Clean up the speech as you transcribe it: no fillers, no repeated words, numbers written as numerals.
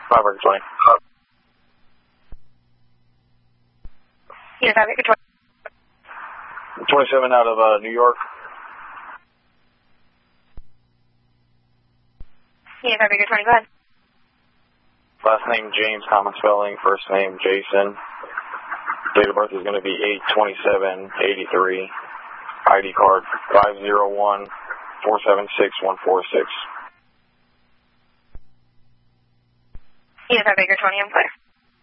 5 Baker 20. Unit 5 Baker 20. 27 out of New York. Unit 5 Baker 20, go ahead. Last name James, common spelling. First name Jason. Date of birth is going to be 8/27/83. ID card 501-476-146. Unit 5 Baker 20, I'm clear.